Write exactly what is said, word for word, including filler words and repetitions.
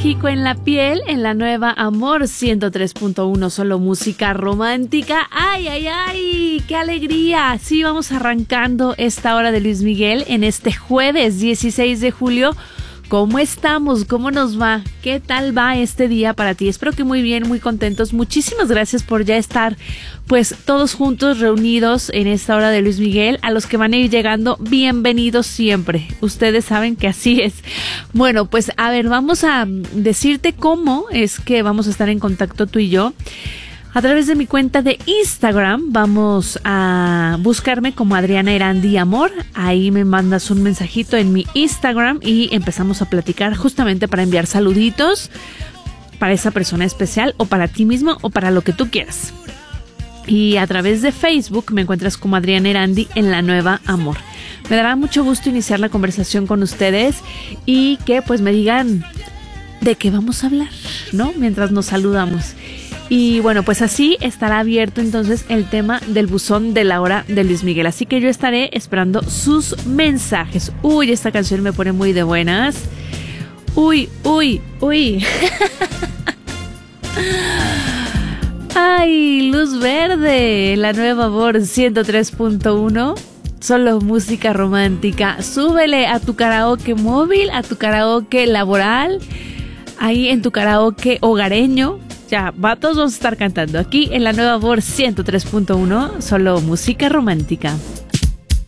México en la piel, en la nueva Amor ciento tres punto uno, solo música romántica. ¡Ay, ay, ay! ¡Qué alegría! Sí, vamos arrancando esta hora de Luis Miguel en este jueves dieciséis de julio. ¿Cómo estamos? ¿Cómo nos va? ¿Qué tal va este día para ti? Espero que muy bien, muy contentos. Muchísimas gracias por ya estar, pues, todos juntos reunidos en esta hora de Luis Miguel. A los que van a ir llegando, bienvenidos siempre. Ustedes saben que así es. Bueno, pues, a ver, vamos a decirte cómo es que vamos a estar en contacto tú y yo. A través de mi cuenta de Instagram vamos a buscarme como Adriana Erandi Amor. Ahí me mandas un mensajito en mi Instagram y empezamos a platicar justamente para enviar saluditos para esa persona especial o para ti mismo o para lo que tú quieras. Y a través de Facebook me encuentras como Adriana Erandi en la nueva Amor. Me dará mucho gusto iniciar la conversación con ustedes y que pues me digan de qué vamos a hablar, ¿no? Mientras nos saludamos. Y bueno, pues así estará abierto entonces el tema del buzón de la hora de Luis Miguel. Así que yo estaré esperando sus mensajes. Uy, esta canción me pone muy de buenas. Uy, uy, uy. Ay, luz verde. La nueva Amor ciento tres punto uno. Solo música romántica. Súbele a tu karaoke móvil, a tu karaoke laboral, ahí en tu karaoke hogareño. Ya, va, todos vamos a estar cantando aquí en la nueva Amor ciento tres punto uno, solo música romántica.